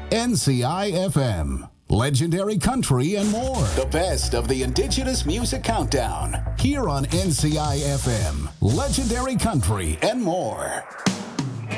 NCI FM, legendary country and more. The best of the Indigenous Music Countdown, here on NCI FM, legendary country and more.